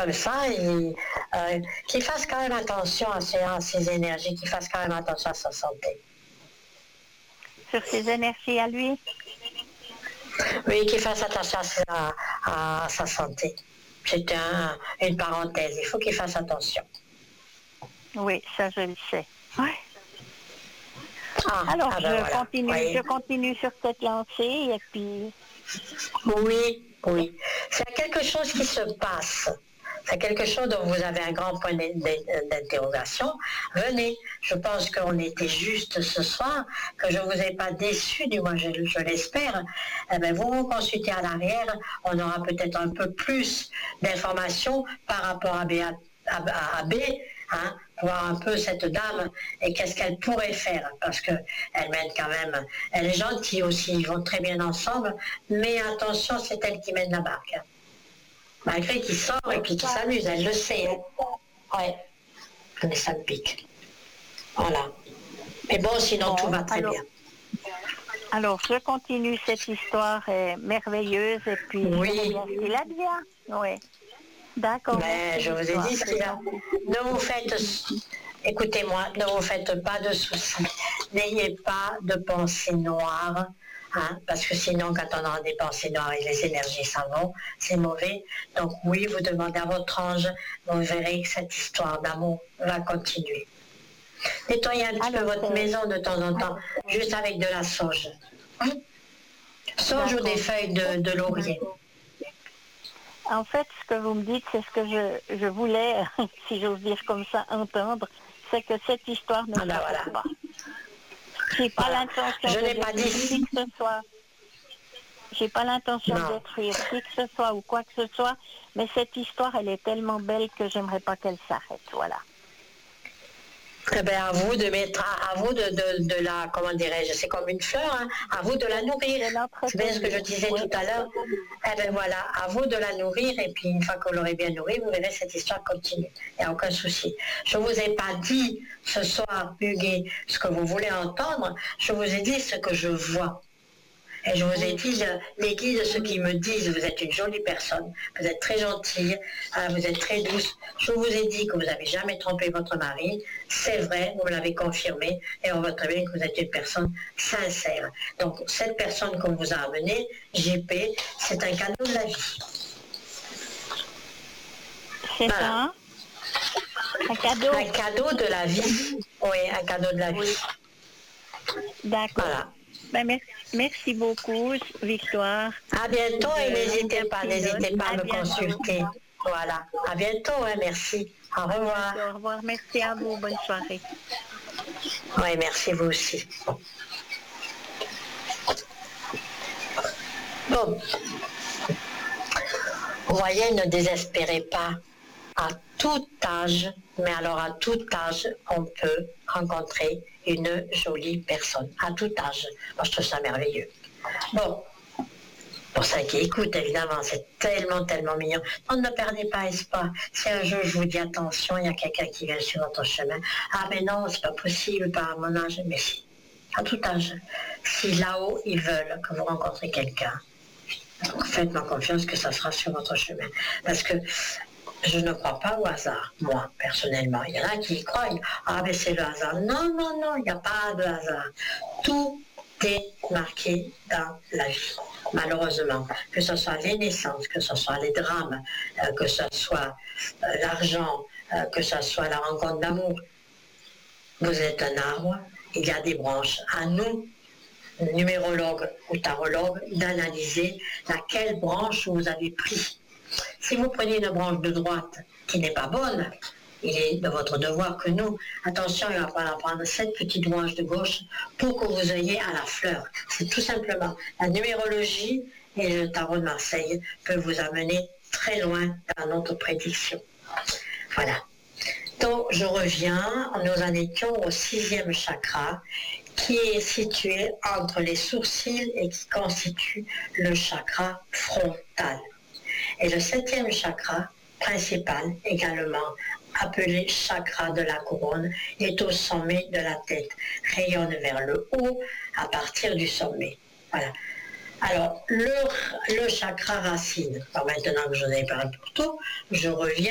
comme ça, qu'il fasse quand même attention à ses énergies, qu'il fasse quand même attention à sa santé. Sur ses énergies à lui? Oui, qu'il fasse attention à sa santé. C'est une parenthèse, il faut qu'il fasse attention. Oui, ça je le sais. Ouais. Alors, je continue sur cette lancée et puis... Oui. C'est quelque chose qui se passe. C'est quelque chose dont vous avez un grand point d'interrogation. Venez, je pense qu'on était juste ce soir, que je ne vous ai pas déçu, du moins je l'espère. Eh bien, vous reconsultez à l'arrière, on aura peut-être un peu plus d'informations par rapport à B, hein, voir un peu cette dame et qu'est-ce qu'elle pourrait faire, parce qu'elle mène quand même, elle est gentille aussi, ils vont très bien ensemble, mais attention, c'est elle qui mène la barque. Malgré qu'il sort et puis qu'il s'amuse, elle le sait. Ouais, mais ça me pique. Voilà. Mais bon, sinon tout va très bien. Alors, je continue, cette histoire est merveilleuse et puis oui. Je verrai bien ce qu'il advient. Oui. D'accord. Mais je vous ai dit ce qu'il a. Ne vous faites, écoutez-moi, ne vous faites pas de soucis. N'ayez pas de pensées noires. Hein, parce que sinon, quand on a des pensées noires et les énergies s'en vont, c'est mauvais. Donc oui, vous demandez à votre ange, vous verrez que cette histoire d'amour va continuer. Nettoyez un petit peu votre maison de temps en temps, juste avec de la sauge. Sauge ou des feuilles de laurier. En fait, ce que vous me dites, c'est ce que je voulais, si j'ose dire comme ça, entendre, c'est que cette histoire ne s'arrête pas. J'ai pas l'intention de détruire qui que ce soit. J'ai pas l'intention de détruire qui que ce soit ou quoi que ce soit, mais cette histoire, elle est tellement belle que j'aimerais pas qu'elle s'arrête. Voilà. Eh bien, à vous de mettre, à vous de la, comment dirais-je, c'est comme une fleur, hein, à vous de la nourrir. C'est bien ce que je disais tout à l'heure. Eh bien voilà, à vous de la nourrir, et puis une fois qu'on l'aurait bien nourrie, vous verrez cette histoire continue. Il n'y a aucun souci. Je ne vous ai pas dit ce soir, Hugues, ce que vous voulez entendre, je vous ai dit ce que je vois. Et je vous ai dit, les guides, ceux qui me disent, vous êtes une jolie personne, vous êtes très gentille, vous êtes très douce. Je vous ai dit que vous n'avez jamais trompé votre mari. C'est vrai, vous me l'avez confirmé, et on voit très bien que vous êtes une personne sincère. Donc, cette personne qu'on vous a amenée, JP, c'est un cadeau de la vie. C'est ça? Un cadeau? Un cadeau de la vie. Oui, un cadeau de la vie. Oui. D'accord. Voilà. Ben, merci beaucoup, Victoire. À bientôt et n'hésitez pas à me consulter. Voilà. À bientôt, hein, merci. Au revoir. Au revoir, merci à vous. Bonne soirée. Oui, merci vous aussi. Bon. Vous voyez, ne désespérez pas. À tout âge, mais alors à tout âge, on peut rencontrer une jolie personne. À tout âge. Moi, je trouve ça merveilleux. Bon. Pour ça qui écoute, évidemment, c'est tellement mignon. Donc, ne perdez pas espoir. Si un jour je vous dis attention, il y a quelqu'un qui vient sur votre chemin. Ah, mais non, c'est pas possible par mon âge. Mais si, à tout âge. Si là-haut, ils veulent que vous rencontrez quelqu'un, faites-moi confiance que ça sera sur votre chemin. Parce que je ne crois pas au hasard, moi, personnellement. Il y en a qui y croient. Ah, mais c'est le hasard. Non, il n'y a pas de hasard. Tout est marqué dans la vie, malheureusement. Que ce soit les naissances, que ce soit les drames, que ce soit l'argent, que ce soit la rencontre d'amour. Vous êtes un arbre, il y a des branches. À nous, numérologues ou tarologues, d'analyser laquelle branche vous avez pris. Si vous prenez une branche de droite qui n'est pas bonne, il est de votre devoir que nous, attention, il va falloir prendre cette petite branche de gauche pour que vous ayez à la fleur. C'est tout simplement la numérologie et le tarot de Marseille peuvent vous amener très loin dans notre prédiction. Voilà. Donc, je reviens, nous en étions au 6e chakra, qui est situé entre les sourcils et qui constitue le chakra frontal. Et le 7e chakra principal, également appelé chakra de la couronne, est au sommet de la tête, rayonne vers le haut à partir du sommet. Voilà. Alors, le chakra racine, alors maintenant que je n'ai pas pour tout, je reviens